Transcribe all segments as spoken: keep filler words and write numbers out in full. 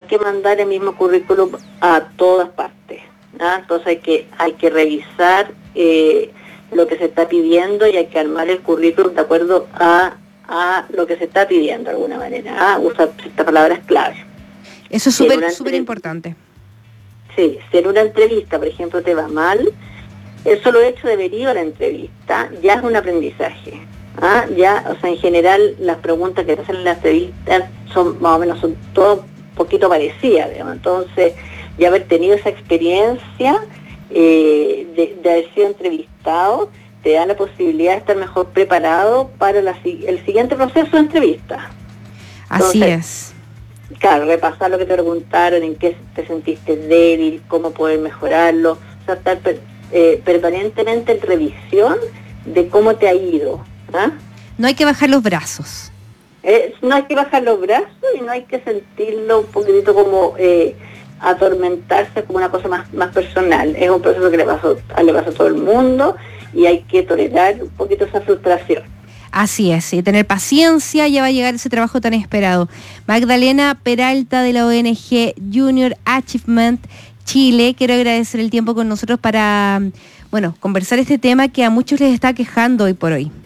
que mandar el mismo currículum a todas partes, ¿ah? Entonces hay que, hay que revisar eh, lo que se está pidiendo y hay que armar el currículum de acuerdo a, a lo que se está pidiendo de alguna manera, ¿ah? Usar estas palabras clave. Eso es súper súper importante. Sí, si en una entrevista, por ejemplo, te va mal, el solo hecho de haber ido a la entrevista ya es un aprendizaje. ¿Ah? Ya, o sea, en general las preguntas que te hacen en la entrevista son más o menos, son todo un poquito parecidas, digamos. Entonces, ya haber tenido esa experiencia eh, de, de haber sido entrevistado, te da la posibilidad de estar mejor preparado para la, el siguiente proceso de entrevista. Así Entonces, es. Claro, repasar lo que te preguntaron, en qué te sentiste débil, cómo poder mejorarlo, o sea, estar per, eh, permanentemente en revisión de cómo te ha ido. ¿Ah? No hay que bajar los brazos. Eh, no hay que bajar los brazos y no hay que sentirlo un poquitito como eh, atormentarse como una cosa más, más personal. Es un proceso que le pasa, le pasa a todo el mundo y hay que tolerar un poquito esa frustración. Así es, y tener paciencia, ya va a llegar ese trabajo tan esperado. Magdalena Peralta de la O N G Junior Achievement Chile, quiero agradecer el tiempo con nosotros para, bueno, conversar este tema que a muchos les está quejando hoy por hoy.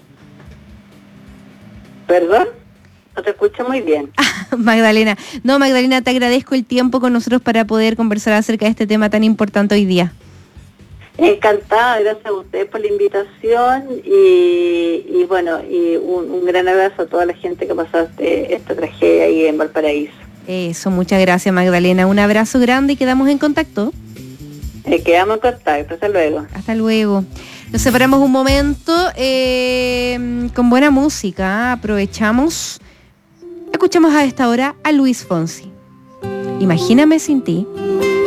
¿Perdón? No te escucho muy bien. Magdalena. No, Magdalena, te agradezco el tiempo con nosotros para poder conversar acerca de este tema tan importante hoy día. Encantada, gracias a usted por la invitación y, y bueno, y un, un gran abrazo a toda la gente que pasaste esta tragedia ahí en Valparaíso. Eso, muchas gracias, Magdalena. Un abrazo grande y quedamos en contacto. Eh, quedamos en contacto, hasta luego. Hasta luego. Nos separamos un momento eh, con buena música. Aprovechamos. Escuchamos a esta hora a Luis Fonsi. Imagíname sin ti.